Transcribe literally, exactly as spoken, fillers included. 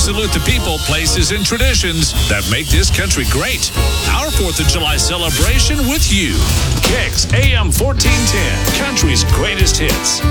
salute the people, places, and traditions that make this country great. Our fourth of July celebration with you. Kicks A M fourteen ten, country's greatest hits.